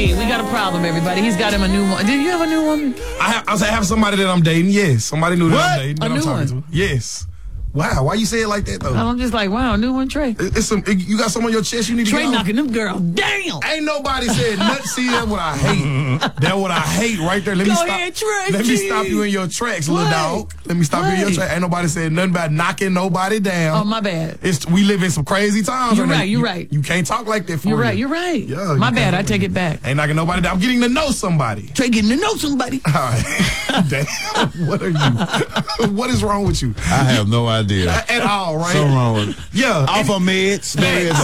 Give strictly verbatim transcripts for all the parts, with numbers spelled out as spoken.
Trey, we got a problem, everybody. He's got him a new one. Did you have a new woman? I have, I have somebody that I'm dating. Yes, somebody new that What? I'm dating. That A I'm new talking one? to. Yes. Wow, why you say it like that though? I'm just like, wow, new one, Trey. It- It's some. You got some on your chest. You need Trey to get off? knocking them girls. Damn. Ain't nobody said nothing. See, that's what I hate. That's what I hate right there. Let me Go stop. ahead, Trey Let me G. stop you in your tracks, little What? dog. Let me stop you in your What? tracks. Ain't nobody said nothing about knocking nobody down. Oh, my bad. It's we live in some crazy times. You're right now. right, you're You- right. You can't talk like that for You're real. right, you're right. Yeah, My you bad, can't. I take it back. Ain't knocking nobody down. I'm getting to know somebody. Trey getting to know somebody. All right. Damn. What are you? What is wrong with you? I have no idea. At all, right? Something wrong with it. Yeah. Off of meds. meds.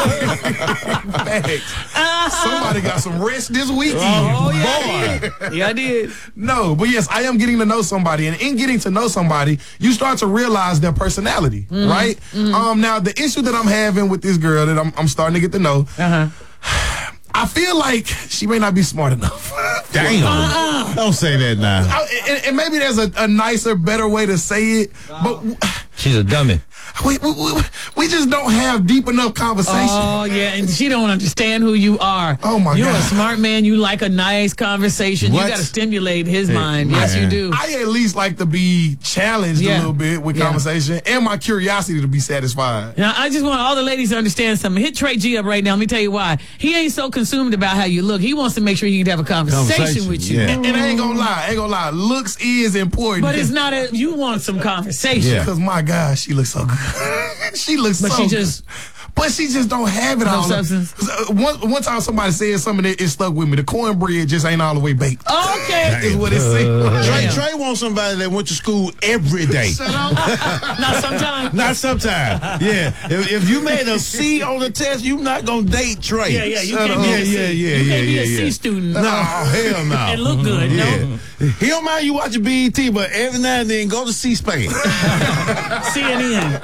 Facts. Somebody got some rest this weekend. Oh, yeah, I did. Yeah, I did. No, but yes, I am getting to know somebody, and in getting to know somebody, you start to realize their personality, Mm-hmm. right? Um, now the issue that I'm having with this girl that I'm, I'm starting to get to know, Uh-huh. I feel like she may not be smart enough. Damn. Uh-uh. Don't say that now. I- and, and maybe there's a, a nicer, better way to say it, but She's a dummy. we, we, we, we just don't have deep enough conversation. Oh, yeah, and she don't understand who you are. Oh, my You're God. a smart man. You like a nice conversation. What? You got to stimulate his mind. Yes, you man. do. I at least like to be challenged Yeah. a little bit with Yeah. conversation and my curiosity to be satisfied. Now, I just want all the ladies to understand something. Hit Trey G up right now. Let me tell you why. He ain't so consumed about how you look. He wants to make sure he can have a conversation, Conversation, with you. yeah. And, and I ain't gonna lie, I ain't gonna lie. Looks is important. But it's not a, you want some conversation. Yeah. Because my God, she looks so good. she looks But so she good. just- But she just don't have it No all. substance. Uh, One, one time somebody said something that it stuck with me. The cornbread just ain't all the way baked. Okay. Is what it said. Trey, Damn. Trey wants somebody that went to school every day. Not sometimes. Not sometime. Yeah. If, if you made a C on the test, you not gonna date Trey. Yeah, yeah, you Shut can't up. be yeah, a C. yeah, yeah, You yeah, can't be yeah, a C yeah. student. No, hell no. And look good, no? Yeah. He don't mind you watching B E T, but every now and then go to C-SPAN. C N N.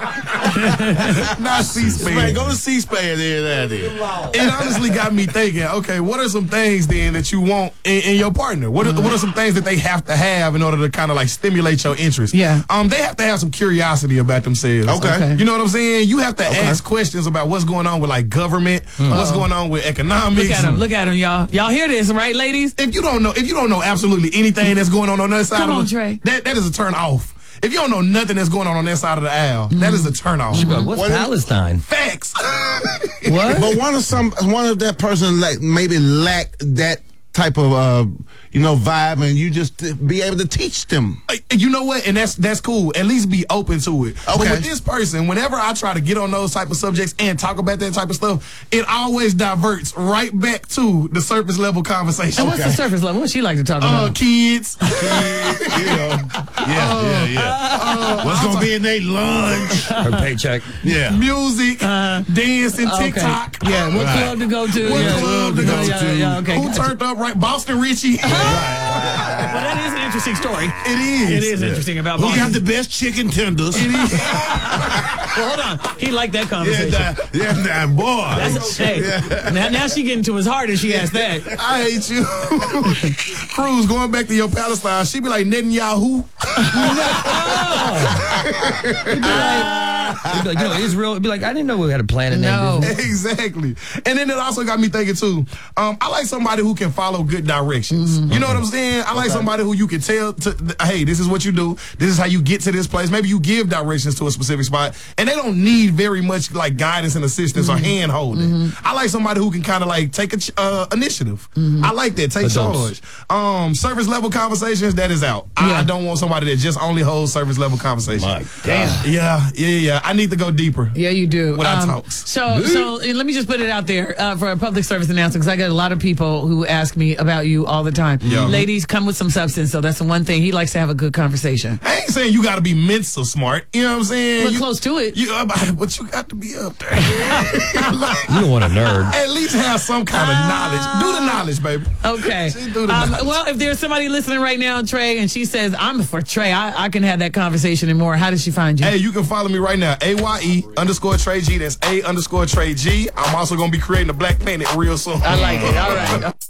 Not C-SPAN. Man, go to C-SPAN every now and then. It honestly got me thinking, okay, what are some things then that you want in, in your partner? What are, what are some things that they have to have in order to kind of like stimulate your interest? Yeah. Um, they have to have some curiosity about themselves. Okay. Okay. You know what I'm saying? You have to ask questions about what's going on with like government, what's going on with economics. Look at him. Look at him, y'all. Y'all hear this, right, ladies? If you don't know, if you don't know absolutely anything that's going on on that side Come of on, the, Trey. that that is a turn off. If you don't know nothing that's going on on that side of the aisle, that is a turn off. But what's What is- Palestine? Facts. What? But one of some one of that person like maybe lack that type of uh you know vibe, and you just uh, be able to teach them. Uh, You know what? And that's that's cool. At least be open to it. But Okay. with this person, whenever I try to get on those type of subjects and talk about that type of stuff, it always diverts right back to the surface level conversation. And what's the surface level? What she like to talk Uh, about? kids. you know. Yeah, yeah, yeah. What's gonna be in their lunch? Her paycheck. Yeah. Music, dancing, Okay. TikTok. Yeah, what Right. club to go to? What yeah. club to go yeah, to? Yeah, yeah, okay. Who gotcha. turned up right? Boston Richie. Well, that is an interesting story. It is. It is interesting about Who Boston. got the best chicken tenders? Well, hold on. He liked that Yeah, conversation. that, yeah, that boy. That's a hey, now, now she getting to his heart and she asked that. I hate you. Cruz, going back to your Palestine, she be like Netanyahu. You'd be like, you know, Israel. It'd be like, I didn't know we had a planet No. named Israel. Exactly. And then it also got me thinking too. Um, I like somebody who can follow good directions. You know what I'm saying? I like somebody who you can tell to, hey, this is what you do. This is how you get to this place. Maybe you give directions to a specific spot, and they don't need very much like guidance and assistance or hand holding. I like somebody who can kind of like take a ch- uh, initiative. I like that. Take Adults. charge. Um, service level conversations, that is out. I, Yeah. I don't want somebody that just only holds service level conversations. My God. Yeah, yeah, yeah. I need to go deeper. Yeah, you do. When I talks. So, so and let me just put it out there uh, for a public service announcement, because I get a lot of people who ask me about you all the time. Yeah. Ladies, come with some substance. So that's the one thing. He likes to have a good conversation. I ain't saying you got to be mental smart. You know what I'm saying? We're You- close to it. You, uh, but you got to be up there. You don't want a nerd. At least have some kind of knowledge. Do the knowledge, baby. Okay. She do the Um, knowledge. well, if there's somebody listening right now, Trey, and she says, I'm for Trey, I, I can have that conversation and more. How does she find you? Hey, you can follow me right now. A Y E underscore Trey G. That's A underscore Trey G. I'm also going to be creating a Black Planet real soon. I like it. All right.